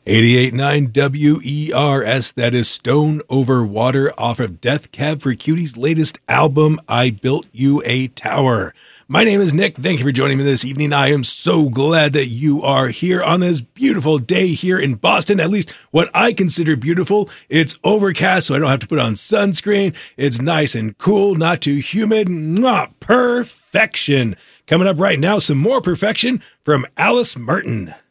88.9 WERS, that is Stone Over Water off of Death Cab for Cutie's latest album, I Built You a Tower. My name is Nick. Thank you for joining me this evening. I am so glad that you are here on this beautiful day here in Boston, at least what I consider beautiful. It's overcast, so I don't have to put on sunscreen. It's nice and cool, not too humid. Mwah, perfection. Coming up right now, some more perfection from Alice Martin.